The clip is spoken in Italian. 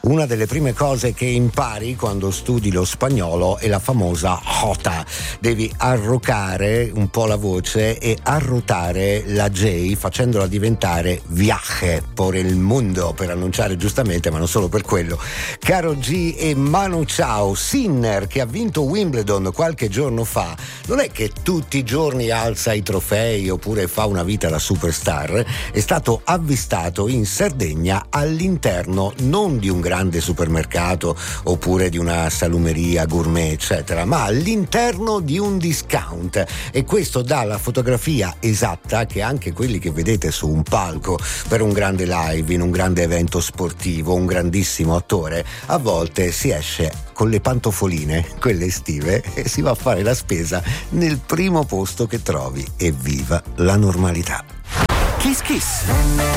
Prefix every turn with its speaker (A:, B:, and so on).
A: Una delle prime cose che impari quando studi lo spagnolo è la famosa jota. Devi arroccare un po' la voce e arrotare la J facendola diventare viaje por el mundo, per annunciare giustamente, ma non solo per quello. Karol G e Manu Chao. Sinner, che ha vinto Wimbledon qualche giorno fa, non è che tutti i giorni alza i trofei oppure fa una vita da superstar. È stato avvistato in Sardegna all'interno non di un grande supermercato oppure di una salumeria gourmet eccetera, ma all'interno di un discount, e questo dà la fotografia esatta che anche quelli che vedete su un palco per un grande live, in un grande evento sportivo, un grandissimo attore, a volte si esce con le pantofoline, quelle estive, e si va a fare la spesa nel primo posto che trovi. Evviva la normalità.
B: Kiss Kiss.